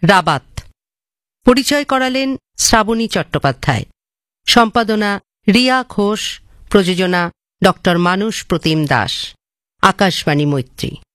Rabat. পরিচয় করালেন শ্রাবণী চট্টোপাধ্যায়। সম্পাদনা রিয়া ঘোষ। প্রযোজনা ডক্টর মানুষ প্রতিম দাস। আকাশবাণী মৈত্রী।